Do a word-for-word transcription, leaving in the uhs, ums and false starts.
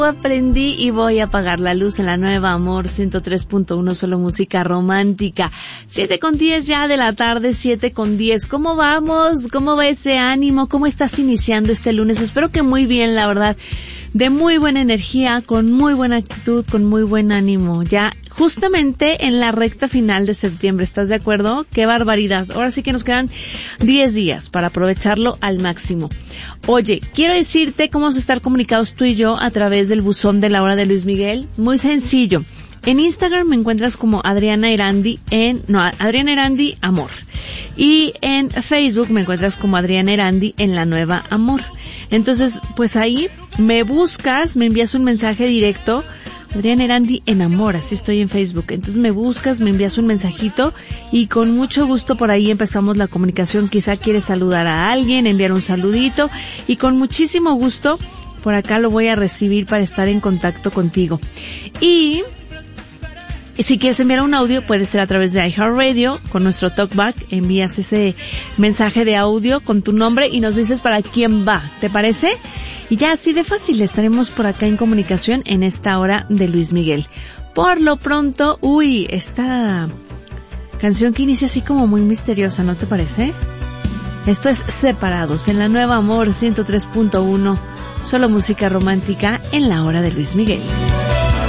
Aprendí y voy a apagar la luz en la nueva Amor ciento tres punto uno, solo música romántica. siete con diez ya de la tarde, siete con diez. ¿Cómo vamos? ¿Cómo va ese ánimo? ¿Cómo estás iniciando este lunes? Espero que muy bien, la verdad. De muy buena energía, con muy buena actitud, con muy buen ánimo. Ya justamente en la recta final de septiembre, ¿estás de acuerdo? ¡Qué barbaridad! Ahora sí que nos quedan diez días para aprovecharlo al máximo. Oye, quiero decirte cómo vamos a estar comunicados tú y yo a través del buzón de la hora de Luis Miguel. Muy sencillo. En Instagram me encuentras como Adriana Erandi en, no, Adriana Erandi Amor. Y en Facebook me encuentras como Adriana Erandi en la nueva Amor. Entonces, pues ahí me buscas, me envías un mensaje directo, Adriana Erandi en Amor, así estoy en Facebook. Entonces me buscas, me envías un mensajito y con mucho gusto por ahí empezamos la comunicación. Quizá quieres saludar a alguien, enviar un saludito y con muchísimo gusto por acá lo voy a recibir para estar en contacto contigo. Y Y si quieres enviar un audio, puede ser a través de iHeartRadio, con nuestro TalkBack, envías ese mensaje de audio con tu nombre y nos dices para quién va, ¿te parece? Y ya así de fácil, estaremos por acá en comunicación en esta hora de Luis Miguel. Por lo pronto, uy, esta canción que inicia así como muy misteriosa, ¿no te parece? Esto es Separados, en la nueva Amor ciento tres punto uno, solo música romántica en la hora de Luis Miguel.